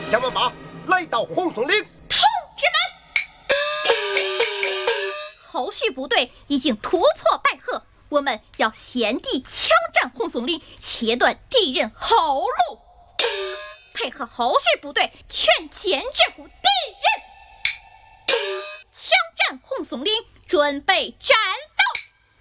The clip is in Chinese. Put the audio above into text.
下万马来到红松岭。 同志们，后续部队已经突破白河，我们要先地抢占红松岭，切断敌人后路，配合后续部队全歼这股敌人，抢占红松岭，准备战